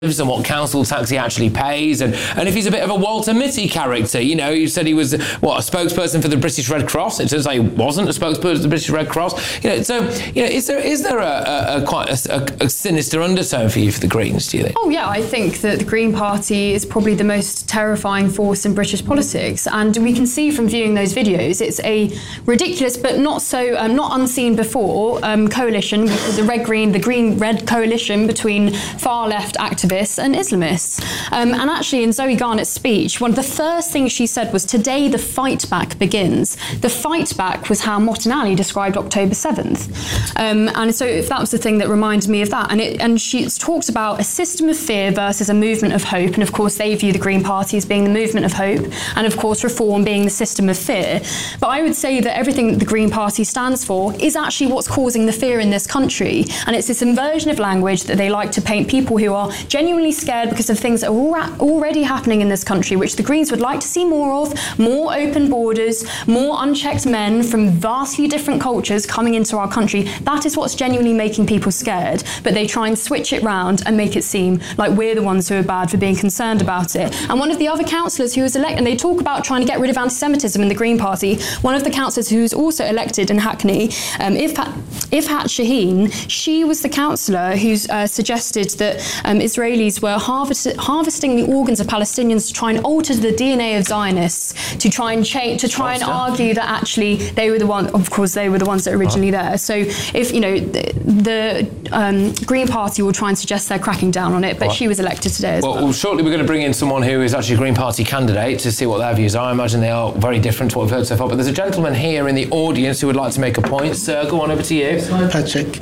and what council tax he actually pays, and if he's a bit of a Walter Mitty character. You know, you said he was a spokesperson for the British Red Cross. It turns out he wasn't a spokesperson for the British Red Cross. You know, so is there a quite a sinister undertone for you for the Greens? Do you think? Oh yeah, I think that the Green Party is probably the most terrifying force in British politics, and we can see from viewing those videos, it's a ridiculous but not unseen before coalition, the Green-Red coalition between far left activists and Islamists. And actually, in Zoe Garnett's speech, one of the first things she said was, "Today the fight back begins." The fight back was how Martin Ali described October 7th. And so if that was the thing that reminded me of that. And she talks about a system of fear versus a movement of hope. And of course, they view the Green Party as being the movement of hope, and of course, Reform being the system of fear. But I would say that everything that the Green Party stands for is actually what's causing the fear in this country. And it's this inversion of language that they like to paint people who are genuinely scared because of things that are already happening in this country, which the Greens would like to see more of: more open borders, more unchecked men from vastly different cultures coming into our country. That is what's genuinely making people scared, but they try and switch it round and make it seem like we're the ones who are bad for being concerned about it. And one of the other councillors who was elected, and they talk about trying to get rid of anti-Semitism in the Green Party, one of the councillors who's also elected in Hackney, Ifhat Shaheen, she was the councillor who suggested that Israelis were harvesting the organs of Palestinians to try and alter the DNA of Zionists, to try and argue that actually they were the ones that were originally there. So if, the Green Party will try and suggest they're cracking down on it, but she was elected today as well. Well, shortly we're going to bring in someone who is actually a Green Party candidate to see what their views are. I imagine they are very different to what we've heard so far, but there's a gentleman here in the audience who would like to make a point. Sir, go on, over to you. Patrick.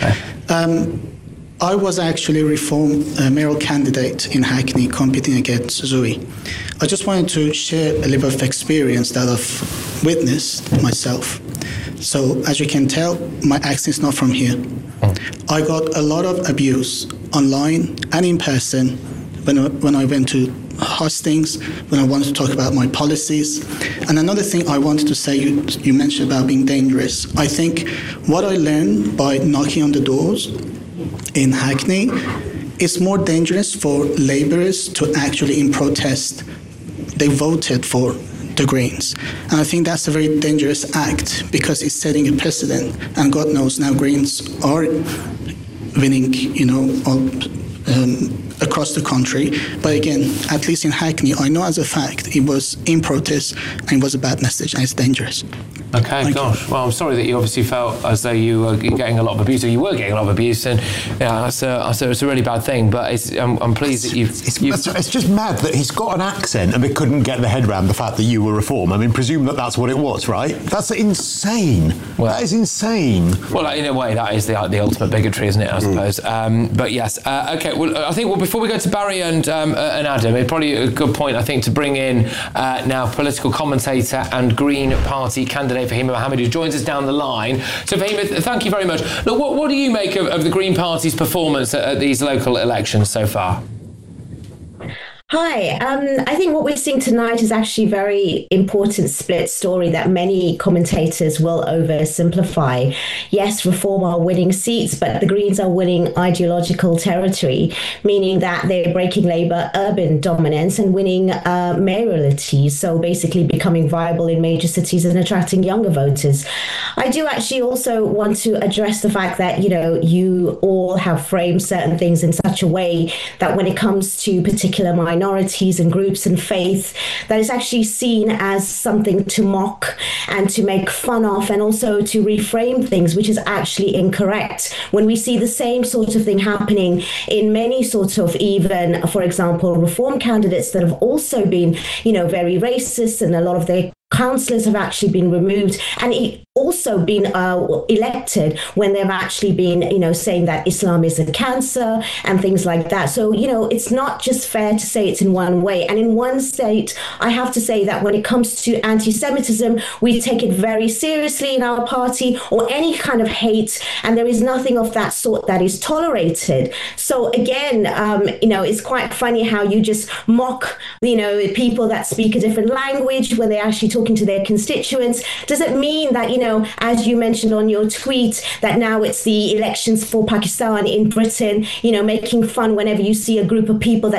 I was actually a Reform mayoral candidate in Hackney competing against Zoe. I just wanted to share a little bit of experience that I've witnessed myself. So as you can tell, my accent is not from here. I got a lot of abuse online and in person when I went to hustings, when I wanted to talk about my policies. And another thing I wanted to say, you mentioned about being dangerous. I think what I learned by knocking on the doors in Hackney, it's more dangerous for labourers to actually in protest. They voted for the Greens. And I think that's a very dangerous act because it's setting a precedent. And God knows now Greens are winning, across the country. But again, at least in Hackney, I know as a fact it was in protest and it was a bad message and it's dangerous. Okay, gosh. Well, I'm sorry that you obviously felt as though you were getting a lot of abuse, or you were getting a lot of abuse, and it's a really bad thing. But I'm pleased that you've... It's just mad that he's got an accent and we couldn't get the head around the fact that you were Reform. I mean, presume that's what it was, right? That's insane. Well, that is insane. Well, in a way, that is the ultimate bigotry, isn't it, I suppose? But yes. Okay, well, I think before we go to Barry and Adam, it's probably a good point, I think, to bring in now political commentator and Green Party candidate Fahima Mohamed, who joins us down the line. So Fahima, thank you very much. Look, what do you make of the Green Party's performance at these local elections so far? Hi, I think what we're seeing tonight is actually a very important split story that many commentators will oversimplify. Yes, Reform are winning seats, but the Greens are winning ideological territory, meaning that they're breaking Labour urban dominance and winning mayoralties, so basically becoming viable in major cities and attracting younger voters. I do actually also want to address the fact that, you all have framed certain things in such a way that when it comes to particular minorities and groups and faith, that is actually seen as something to mock and to make fun of, and also to reframe things, which is actually incorrect. When we see the same sort of thing happening in many sorts of, even, for example, Reform candidates that have also been, very racist, and a lot of their councillors have actually been removed and also been elected when they've actually been, saying that Islam is a cancer and things like that. So, it's not just fair to say it's in one way. And in one state, I have to say that when it comes to anti-Semitism, we take it very seriously in our party, or any kind of hate, and there is nothing of that sort that is tolerated. So again, it's quite funny how you just mock, people that speak a different language when they're actually talking to their constituents. Does it mean that, as you mentioned on your tweet, that now it's the elections for Pakistan in Britain, making fun whenever you see a group of people that